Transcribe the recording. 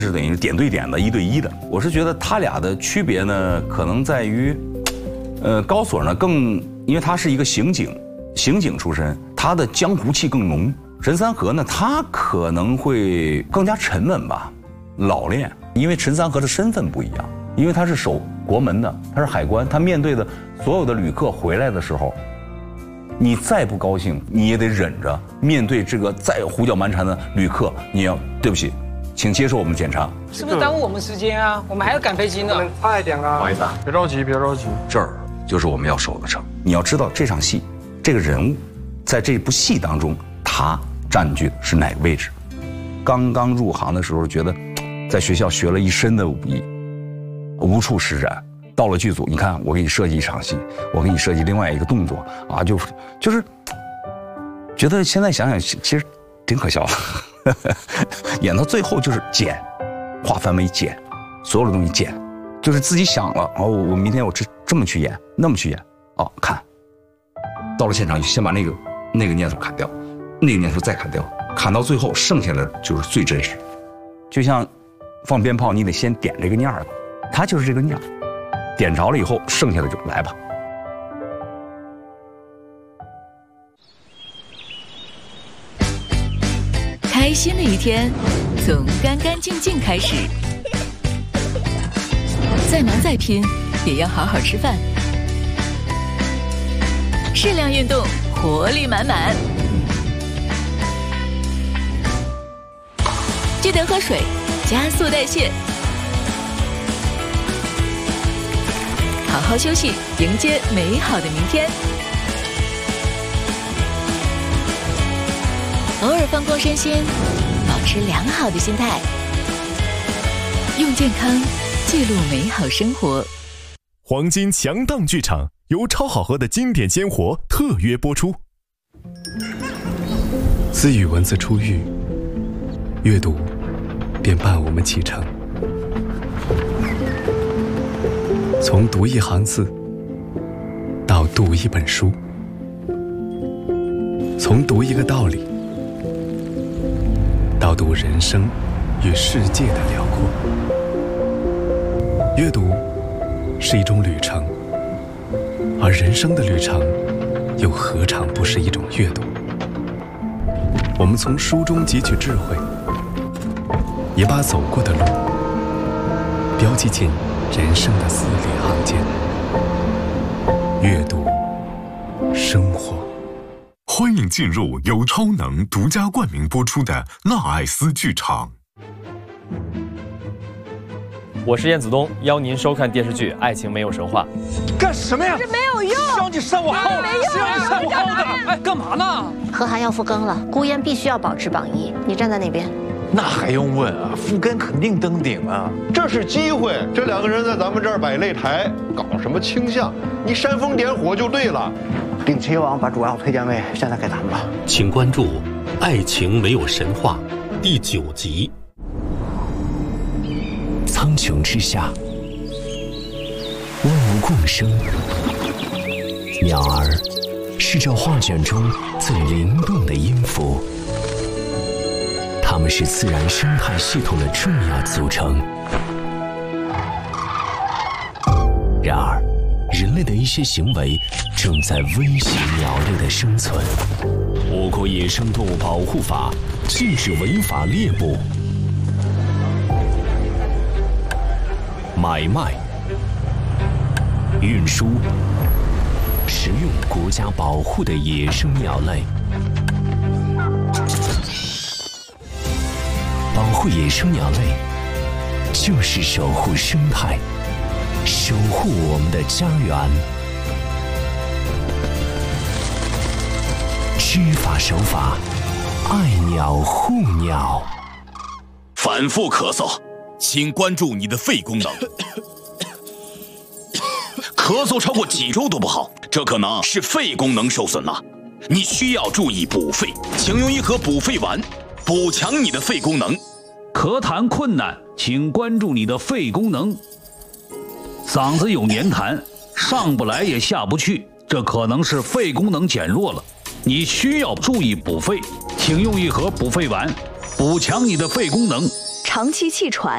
是等于点对点的1对1的。我是觉得他俩的区别呢，可能在于，高所呢因为他是一个刑警出身，他的江湖气更浓。陈三河呢，他可能会更加沉稳吧，老练。因为陈三河的身份不一样，因为他是守国门的，他是海关，他面对的所有的旅客回来的时候，你再不高兴，你也得忍着面对这个再胡搅蛮缠的旅客，你要对不起，请接受我们的检查。 是不是耽误我们时间啊？我们还要赶飞机呢。 快一点啊！ 不好意思啊， 别着急，别着急。 这儿就是我们要守的城。你要知道这场戏，这个人物，在这部戏当中，他占据的是哪个位置？刚刚入行的时候，觉得在学校学了一身的武艺，无处施展。到了剧组，你看我给你设计一场戏，我给你设计另外一个动作啊，就是觉得现在想想其实挺可笑的。演到最后就是剪，化繁为简，所有的东西剪，就是自己想了哦，我明天我这么去演，那么去演，哦，看到了现场先把那个念头砍掉，那个念头再砍掉，砍到最后剩下的就是最真实。就像放鞭炮，你得先点这个念儿吧，它就是这个念儿，点着了以后，剩下的就来吧。 开心的一天从干干净净开始，再忙再拼也要好好吃饭，适量运动，活力满满。记得喝水，加速代谢，好好休息，迎接美好的明天。偶尔放空身心，保持良好的心态，用健康记录美好生活。 黄金强档剧场由超好喝的经典鲜活特约播出。 自与文字初遇，阅读便伴我们启程。从读一行字到读一本书，从读一个道理到读人生与世界的辽阔。阅读是一种旅程，而人生的旅程又何尝不是一种阅读？我们从书中汲取智慧，也把走过的路标记进人生的字里行间。阅读，生活。 欢迎进入由超能独家冠名播出的纳爱斯剧场。 我是燕子东，邀您收看电视剧《爱情没有神话》。 干什么呀？ 这没有用， 谁让你删我号的？谁让你删我号的？ 哎，干嘛呢？ 何涵要复更了，孤雁必须要保持榜1，你站在那边。 那还用问啊？复更肯定登顶啊！ 这是机会，这2个人在咱们这儿摆擂台，搞什么倾向？你煽风点火就对了。 定期网把主要推荐位现在给咱们了， 请关注《爱情没有神话》第9集。苍穹之下，万物共生，鸟儿是这画卷中最灵动的音符，它们是自然生态系统的重要组成。然而，人类的一些行为正在威胁鸟类的生存。我国野生动物保护法禁止违法猎捕、买卖、运输、食用国家保护的野生鸟类。保护野生鸟类，就是守护生态，守护我们的家园。知法守法，爱鸟护鸟。 反复咳嗽，请关注你的肺功能。咳嗽超过几周都不好，这可能是肺功能受损了。你需要注意补肺，请用一盒补肺丸，补强你的肺功能。 咳痰困难，请关注你的肺功能。嗓子有黏痰，上不来也下不去，这可能是肺功能减弱了。你需要注意补肺，请用一盒补肺丸，补强你的肺功能。 长期气喘、